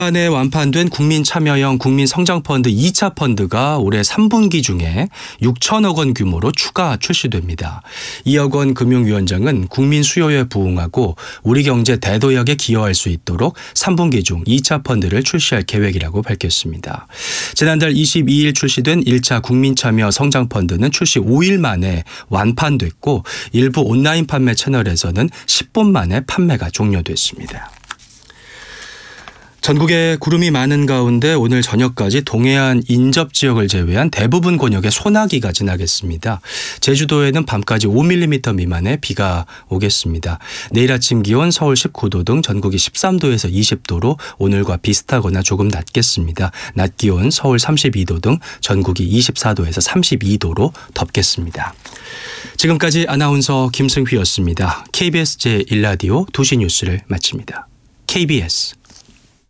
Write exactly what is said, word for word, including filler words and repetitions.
에 완판된 국민참여형 국민성장펀드 이 차 펀드가 올해 삼 분기 중에 육천억 원 규모로 추가 출시됩니다. 이억 원 금융위원장은 국민 수요에 부응하고 우리 경제 대도약에 기여할 수 있도록 삼 분기 중 이 차 펀드를 출시할 계획이라고 밝혔습니다. 지난달 이십이 일 출시된 일 차 국민참여 성장펀드는 출시 오 일 만에 완판됐고 일부 온라인 판매 채널에서는 십 분 만에 판매가 종료됐습니다. 전국에 구름이 많은 가운데 오늘 저녁까지 동해안 인접 지역을 제외한 대부분 권역에 소나기가 지나겠습니다. 제주도에는 밤까지 오 밀리미터 미만의 비가 오겠습니다. 내일 아침 기온 서울 십구 도 등 전국이 십삼 도에서 이십 도로 오늘과 비슷하거나 조금 낮겠습니다. 낮 기온 서울 삼십이 도 등 전국이 이십사 도에서 삼십이 도로 덥겠습니다. 지금까지 아나운서 김승휘였습니다. 케이비에스 제일 라디오 두 시 뉴스를 마칩니다. 케이비에스